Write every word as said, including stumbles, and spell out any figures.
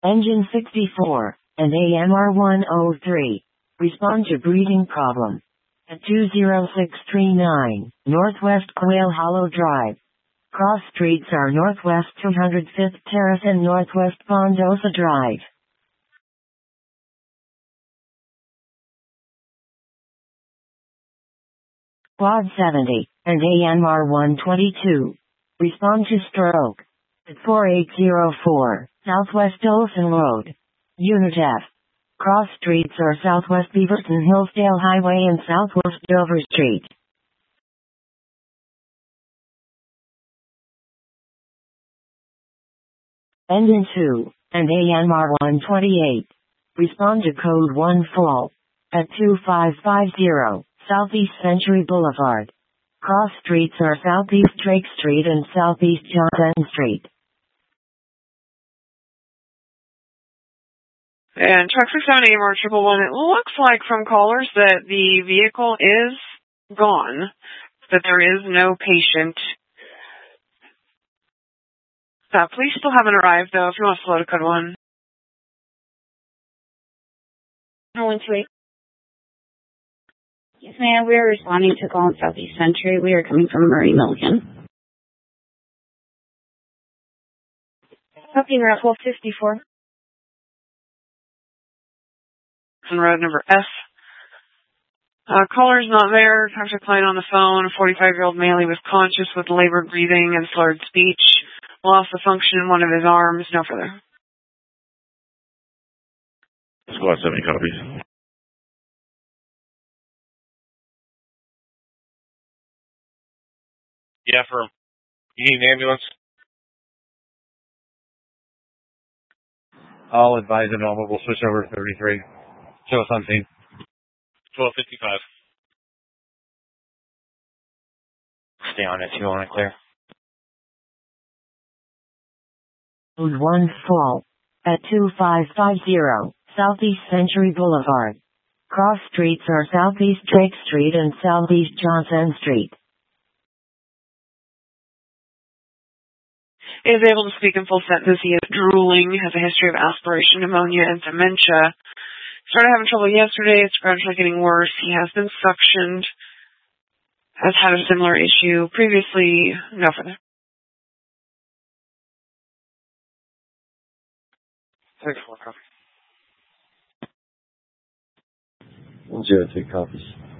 Engine sixty-four, and A M R one oh three. Respond to breathing problem. At two zero six three nine, Northwest Quail Hollow Drive. Cross streets are Northwest two hundred fifth Terrace and Northwest Pondosa Drive. Quad seventy, and A M R one twenty-two. Respond to stroke. At four eight zero four, Southwest Olson Road. Unit F. Cross streets are Southwest Beaverton Hillsdale Highway and Southwest Dover Street. Engine two, and A M R one twenty-eight. Respond to code one full. At two five five zero, Southeast Century Boulevard. Cross streets are Southeast Drake Street and Southeast Johnson Street. And truck six seven A M R triple one, it looks like from callers that the vehicle is gone, that there is no patient. Uh, police still haven't arrived, though, if you want to slow to code one. one two eight. Yes, ma'am. We are responding to call in Southeast Century. We are coming from Murray Milligan. Copy, route twelve fifty-four. On road number F. Uh, caller's not there. Talked to a client on the phone. A forty-five-year-old male. He was conscious with labored breathing and slurred speech. Lost the function in one of his arms. No further. Squad seventy copies. Yeah, for you need an ambulance? I'll advise a normal. We'll switch over to thirty-three. Show us on scene. twelve fifty-five. Stay on it, two on it, clear. Code one full. At two five five zero, Southeast Century Boulevard. Cross streets are Southeast Drake Street and Southeast Johnson Street. He is able to speak in full sentences. He is drooling, has a history of aspiration, pneumonia, and dementia. Started having trouble yesterday. It's gradually getting worse. He has been suctioned. Has had a similar issue previously. No further. thirty-four copies. Zero three copies.